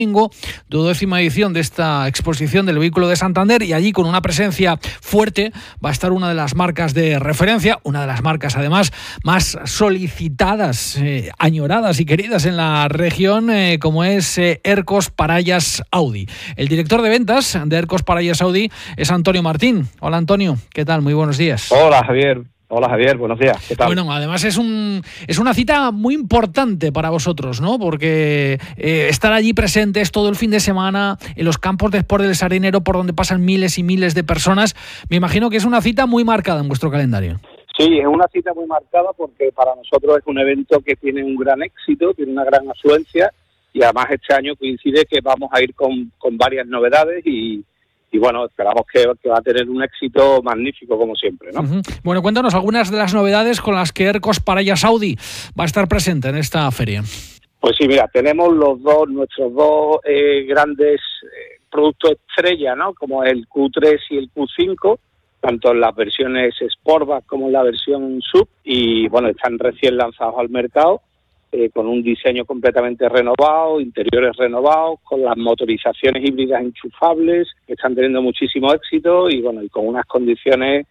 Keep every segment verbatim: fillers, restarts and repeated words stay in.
duodécima edición de esta exposición del vehículo de Santander, y allí con una presencia fuerte va a estar una de las marcas de referencia, una de las marcas además más solicitadas, eh, añoradas y queridas en la región, eh, como es eh, Ercos Parayas Audi. El director de ventas de Ercos Parayas Audi es Antonio Martín. Hola Antonio, ¿qué tal? Muy buenos días. Hola Javier. Hola Javier, buenos días, ¿qué tal? Bueno, además es un es una cita muy importante para vosotros, ¿no? Porque eh, estar allí presentes todo el fin de semana en los campos de Sport del Sardinero, por donde pasan miles y miles de personas, me imagino que es una cita muy marcada en vuestro calendario. Sí, es una cita muy marcada porque para nosotros es un evento que tiene un gran éxito, tiene una gran afluencia, y además este año coincide que vamos a ir con, con varias novedades y Y bueno, esperamos que, que va a tener un éxito magnífico como siempre, ¿no? Uh-huh. Bueno, cuéntanos algunas de las novedades con las que Ercos Parayas Audi va a estar presente en esta feria. Pues sí, mira, tenemos los dos, nuestros dos eh, grandes eh, productos estrella, ¿no? Como el Q tres y el Q cinco, tanto en las versiones Sportback como en la versión Sub, y bueno, están recién lanzados al mercado. Eh, con un diseño completamente renovado, interiores renovados, con las motorizaciones híbridas enchufables, que están teniendo muchísimo éxito y bueno, y con unas condiciones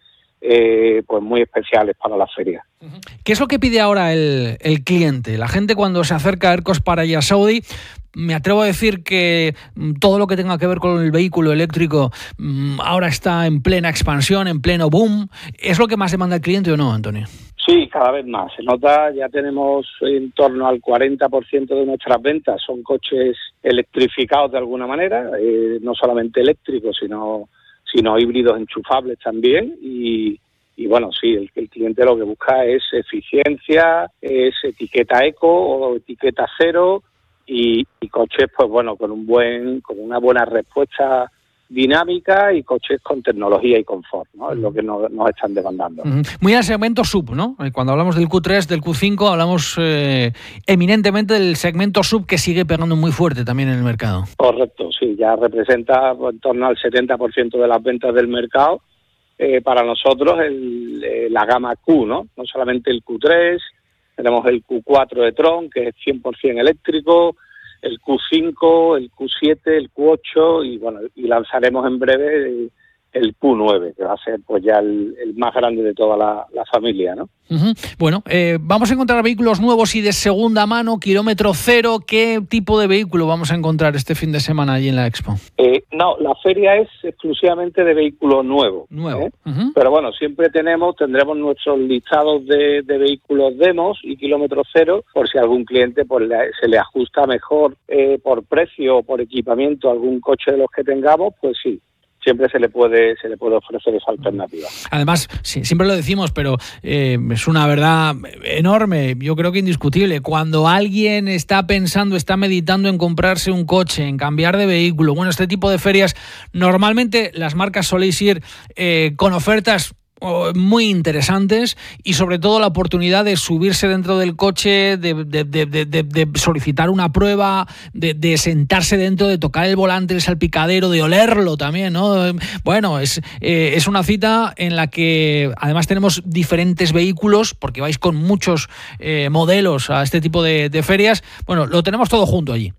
eh, pues muy especiales para la feria. ¿Qué es lo que pide ahora el, el cliente? La gente cuando se acerca a Ercos Parayas Audi, me atrevo a decir que todo lo que tenga que ver con el vehículo eléctrico ahora está en plena expansión, en pleno boom. ¿Es lo que más demanda el cliente o no, Antonio? Sí, cada vez más. Se nota, ya tenemos en torno al cuarenta por ciento de nuestras ventas son coches electrificados de alguna manera, eh, no solamente eléctricos, sino sino híbridos enchufables también. Y, y bueno, sí, el, el cliente lo que busca es eficiencia, es etiqueta eco o etiqueta cero y, y coches, pues bueno, con un buen, con una buena respuesta dinámica y coches con tecnología y confort, ¿no? Es lo que nos, nos están demandando. Uh-huh. Muy al segmento sub, ¿no? Cuando hablamos del Q tres, del Q cinco, hablamos eh, eminentemente del segmento sub, que sigue pegando muy fuerte también en el mercado. Correcto, sí, ya representa en torno al setenta por ciento de las ventas del mercado. Eh, para nosotros el, eh, la gama Q, ¿no? No solamente el Q tres, tenemos el Q cuatro de Tron, que es cien por ciento eléctrico, el Q cinco, el Q siete, el Q ocho y bueno, y lanzaremos en breve el, el Q nueve, que va a ser pues ya el, el más grande de toda la, la familia, ¿no? Uh-huh. Bueno, eh, vamos a encontrar vehículos nuevos y de segunda mano, kilómetro cero. ¿Qué tipo de vehículo vamos a encontrar este fin de semana allí en la Expo? Eh, no, la feria es exclusivamente de vehículos nuevos. Nuevo. ¿eh? Uh-huh. Pero bueno, siempre tenemos, tendremos nuestros listados de, de vehículos demos y kilómetro cero, por si algún cliente pues le, se le ajusta mejor eh, por precio o por equipamiento a algún coche de los que tengamos, pues sí. Siempre se le puede se le puede ofrecer esa alternativa. Además, sí, siempre lo decimos, pero eh, es una verdad enorme, yo creo que indiscutible. Cuando alguien está pensando, está meditando en comprarse un coche, en cambiar de vehículo, bueno, este tipo de ferias, normalmente las marcas soléis ir eh, con ofertas muy interesantes y sobre todo la oportunidad de subirse dentro del coche, de, de, de, de, de solicitar una prueba, de, de sentarse dentro, de tocar el volante, el salpicadero, de olerlo también, ¿no? Bueno, es, eh, es una cita en la que además tenemos diferentes vehículos, porque vais con muchos eh, modelos a este tipo de, de ferias. Bueno, lo tenemos todo junto allí.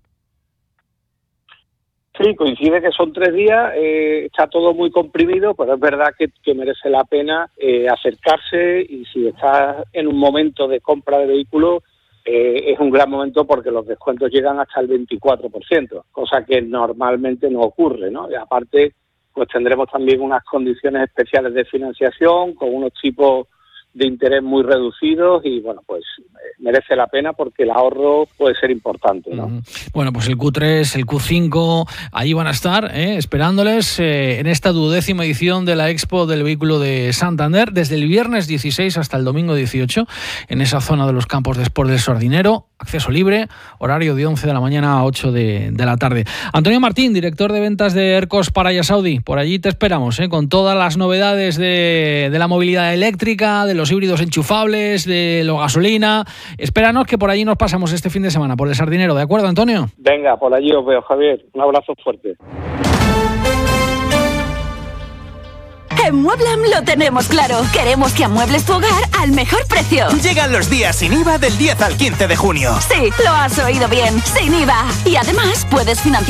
Sí, coincide que son tres días, eh, está todo muy comprimido, pero es verdad que, que merece la pena eh, acercarse, y si estás en un momento de compra de vehículos, eh, es un gran momento porque los descuentos llegan hasta el veinticuatro por ciento, cosa que normalmente no ocurre, ¿no? Y aparte, pues tendremos también unas condiciones especiales de financiación con unos tipos de interés muy reducidos y bueno, pues eh, merece la pena porque el ahorro puede ser importante, ¿no? Uh-huh. Bueno, pues el Q tres, el Q cinco, ahí van a estar eh, esperándoles eh, en esta duodécima edición de la Expo del Vehículo de Santander, desde el viernes dieciséis hasta el domingo dieciocho, en esa zona de los campos de Sport del Sardinero. Acceso libre, horario de once de la mañana a ocho de, de la tarde. Antonio Martín, director de ventas de Ercos Parayas Audi, por allí te esperamos, ¿eh? Con todas las novedades de, de la movilidad eléctrica, de los híbridos enchufables, de la gasolina. Espéranos que por allí nos pasamos este fin de semana, por el Sardinero, ¿de acuerdo, Antonio? Venga, por allí os veo, Javier. Un abrazo fuerte. En Mueblam lo tenemos claro. Queremos que amuebles tu hogar al mejor precio. Llegan los días sin I V A del diez al quince de junio. Sí, lo has oído bien, sin I V A. Y además puedes financiar